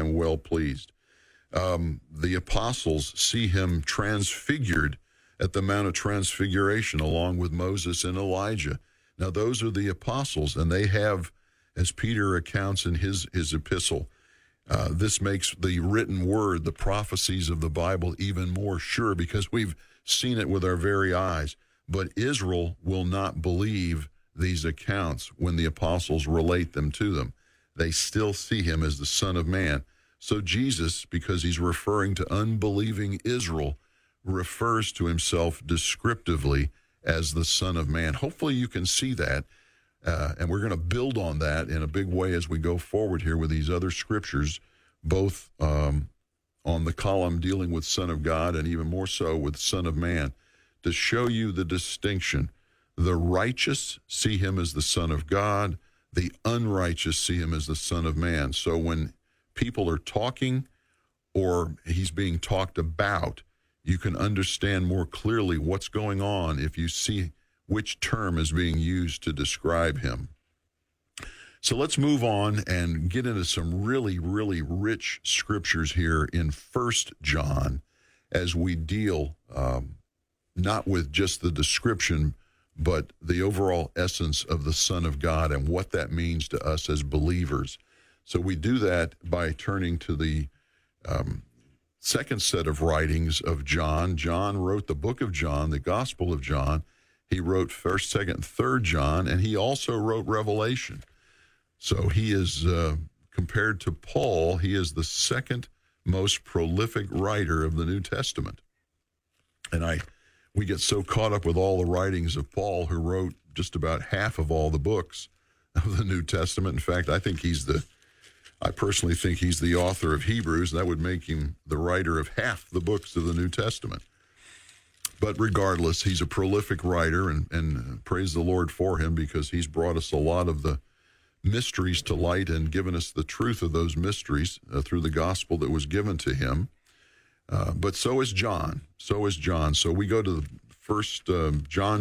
am well pleased. The apostles see him transfigured at the Mount of Transfiguration along with Moses and Elijah. Now, those are the apostles, and they have, as Peter accounts in his epistle, this makes the written word, the prophecies of the Bible, even more sure because we've seen it with our very eyes. But Israel will not believe these accounts when the apostles relate them to them. They still see him as the Son of Man. So Jesus, because he's referring to unbelieving Israel, refers to himself descriptively as the Son of Man. Hopefully you can see that, and we're going to build on that in a big way as we go forward here with these other scriptures, both on the column dealing with Son of God and even more so with Son of Man, to show you the distinction. The righteous see him as the Son of God. The unrighteous see him as the Son of Man. So when people are talking or he's being talked about, you can understand more clearly what's going on if you see which term is being used to describe him. So let's move on and get into some really, really rich scriptures here in 1 John as we deal not with just the description, but the overall essence of the Son of God and what that means to us as believers. So we do that by turning to the second set of writings of John. John wrote the book of John, the Gospel of John. He wrote 1st, 2nd, 3rd John, and he also wrote Revelation. So he is, compared to Paul, he is the second most prolific writer of the New Testament. And we get so caught up with all the writings of Paul, who wrote just about half of all the books of the New Testament. In fact, I personally think he's the author of Hebrews. That would make him the writer of half the books of the New Testament. But regardless, he's a prolific writer, and praise the Lord for him, because he's brought us a lot of the mysteries to light and given us the truth of those mysteries through the gospel that was given to him. But so is John. So we go to the First John,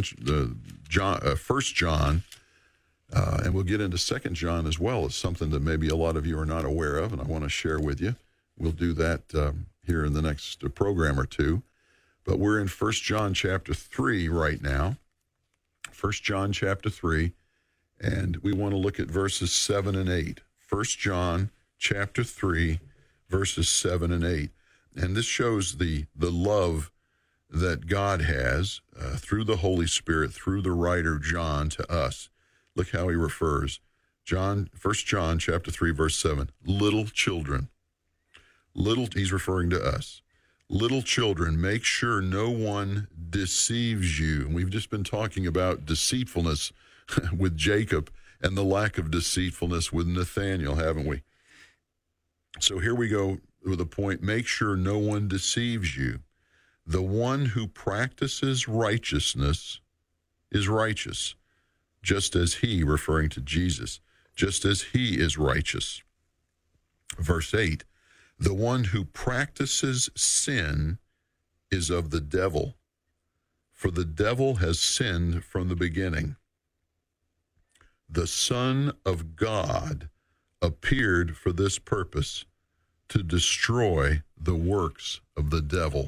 and we'll get into 2nd John as well. It's something that maybe a lot of you are not aware of, and I want to share with you. We'll do that here in the next program or two. But we're in 1 John chapter 3 right now. 1 John chapter 3, and we want to look at verses 7 and 8. 1 John chapter 3, verses 7 and 8. And this shows the love that God has through the Holy Spirit, through the writer John, to us. Look how he refers. 1 John chapter 3, verse 7. Little children. He's referring to us. Little children, make sure no one deceives you. And we've just been talking about deceitfulness with Jacob and the lack of deceitfulness with Nathaniel, haven't we? So here we go with a point. Make sure no one deceives you. The one who practices righteousness is righteous, just as he, referring to Jesus, just as he is righteous. Verse 8, the one who practices sin is of the devil, for the devil has sinned from the beginning. The Son of God appeared for this purpose, to destroy the works of the devil.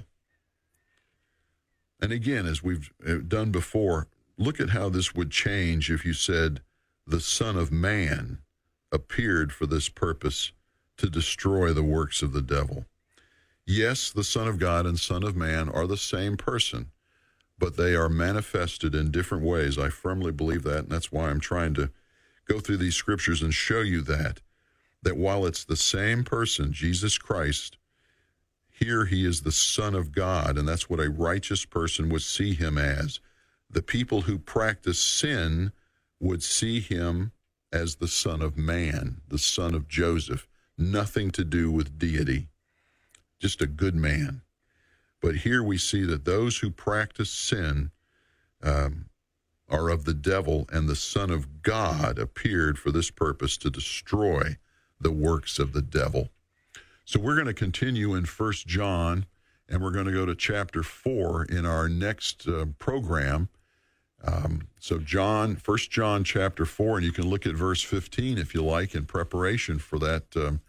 And again, as we've done before, look at how this would change if you said, the Son of Man appeared for this purpose, to destroy the works of the devil. Yes, the Son of God and Son of Man are the same person, but they are manifested in different ways. I firmly believe that, and that's why I'm trying to go through these scriptures and show you that while it's the same person, Jesus Christ, here he is the Son of God, and that's what a righteous person would see him as. The people who practice sin would see him as the Son of Man, the son of Joseph. Nothing to do with deity, just a good man. But here we see that those who practice sin are of the devil, and the Son of God appeared for this purpose, to destroy the works of the devil. So we're going to continue in 1 John, and we're going to go to chapter 4 in our next program. So 1 John chapter 4, and you can look at verse 15 if you like in preparation for that